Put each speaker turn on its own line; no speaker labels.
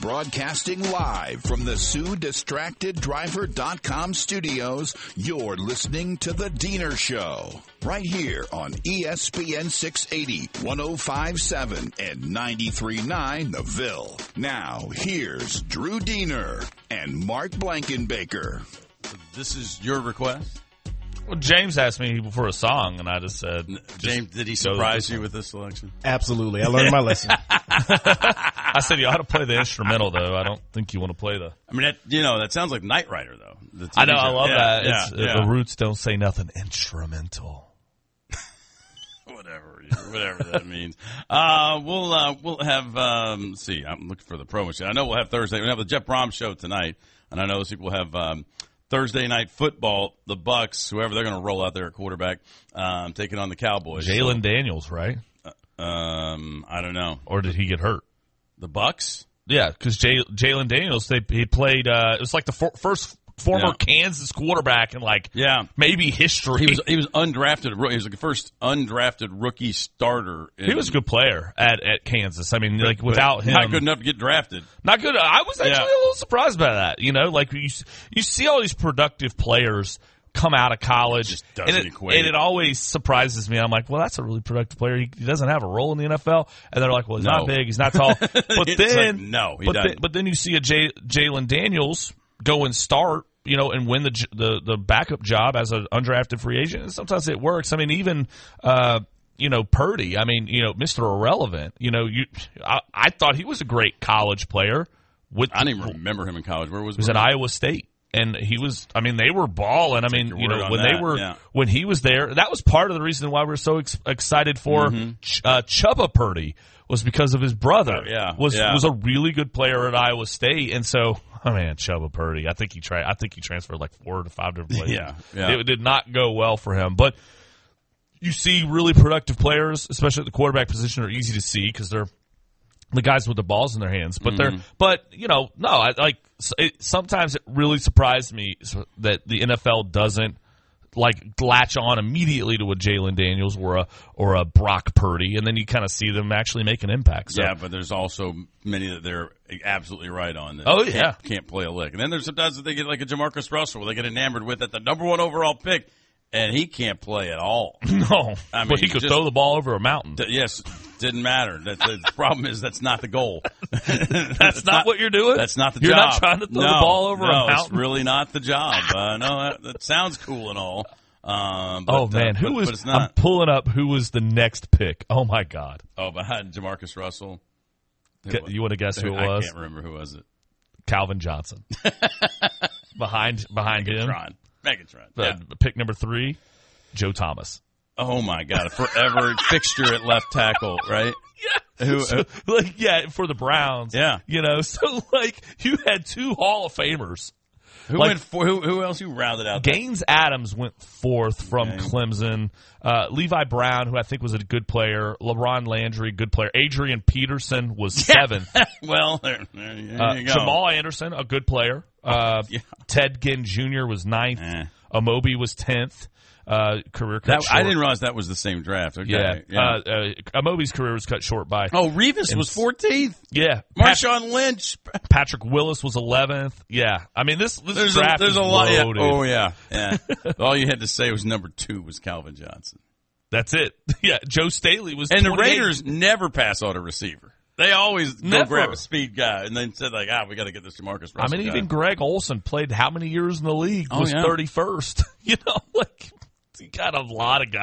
Broadcasting live from the SueDistractedDriver.com studios, you're listening to The Diener Show. Right here on ESPN 680, 105.7, and 93.9 The Ville. Now, here's Drew Diener and Mark Blankenbaker.
This is your request?
Well, James asked me for a song, and I just said...
James, did he surprise you with this selection?
Absolutely. I learned my lesson.
I said, you ought to play the instrumental, though. I don't think you want to play the...
I mean, that sounds like Knight Rider, though.
I know, I love that.
Yeah.
The roots don't say nothing. Instrumental.
Whatever that means. We'll have, let's see, I'm looking for the promo show. I know we'll have Thursday. We'll have the Jeff Brom show tonight, and I know we'll have Thursday night football, the Bucks, whoever they're going to roll out there at quarterback, taking on the Cowboys.
Jalen Daniels, right?
I don't know.
Or did he get hurt?
The Bucks?
Yeah, because Jalen Daniels, he played, it was like the first former Kansas quarterback in maybe history.
He was undrafted. He was the first undrafted rookie starter.
He was a good player at Kansas. I mean, without him,
not good enough to get drafted.
Not good. I was actually a little surprised by that. You know, you see all these productive players come out of college,
just doesn't equate.
And it always surprises me. I'm like, well, that's a really productive player. He doesn't have a role in the NFL, and they're like, well, he's not big, he's not tall. But then, but then you see a Jalen Daniels go and start, and win the backup job as an undrafted free agent. And sometimes it works. I mean, even Purdy. I mean, Mr. Irrelevant. I thought he was a great college player.
I didn't even remember him in college. Where was he?
He was at Iowa State. And he was, I mean, they were balling. I mean, when he was there, that was part of the reason why we were so excited for Chubba Purdy, was because of his brother. Was a really good player at Iowa State. And so, Chubba Purdy, I think he transferred like 4 to 5 different places. It did not go well for him. But you see really productive players, especially at the quarterback position, are easy to see because they're the guys with the balls in their hands. But sometimes it really surprised me that the NFL doesn't latch on immediately to a Jalen Daniels or a Brock Purdy, and then you kind of see them actually make an impact. So.
Yeah, but there's also many that they're absolutely right on. That can't play a lick. And then there's sometimes that they get like a Jamarcus Russell where they get enamored with at the number 1 overall pick, and he can't play at all.
No, but he could throw the ball over a mountain.
Yes, didn't matter. The problem is that's not the goal.
That's not what you're doing?
That's not the
job. You're not trying to throw the ball over a mountain?
No, it's really not the job. That sounds cool and all.
But it's not. I'm pulling up who was the next pick. Oh, my God.
Oh, behind Jamarcus Russell?
You want to guess who it was?
I can't remember. Who was it?
Calvin Johnson. behind him.
Megatron.
Pick number 3, Joe Thomas.
Oh, my God. A forever fixture at left tackle, right?
Yeah. For the Browns.
Yeah.
So you had 2 Hall of Famers.
Who went for? Who else you rounded out?
Gaines Adams went 4th from Clemson. Levi Brown, who I think was a good player. LeBron Landry, good player. Adrian Peterson was 7th.
Well, there you go.
Jamal Anderson, a good player. Ted Ginn Jr. was 9th. Amobi was 10th. Career cut short.
I didn't realize that was the same draft. Okay.
Yeah. Amobi's career was cut short by.
Oh, Revis was 14th.
Yeah.
Marshawn Lynch.
Patrick Willis was 11th. Yeah. I mean, this draft is loaded.
Oh, yeah. All you had to say was number 2 was Calvin Johnson.
That's it. Yeah. Joe Staley was
And
28.
the Raiders never pass on a receiver. They always go grab a speed guy and then said, we got to get this Jamarcus Russell guy.
Even Greg Olson played how many years in the league? Was 31st. You got a lot of guys.